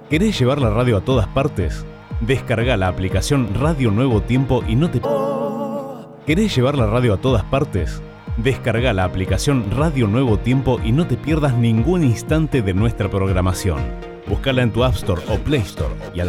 ¿Querés llevar la radio a todas partes? Descarga la aplicación Radio Nuevo Tiempo y no te... ¿Querés llevar la radio a todas partes? Descarga la aplicación Radio Nuevo Tiempo y no te pierdas ningún instante de nuestra programación. Búscala en tu App Store o Play Store y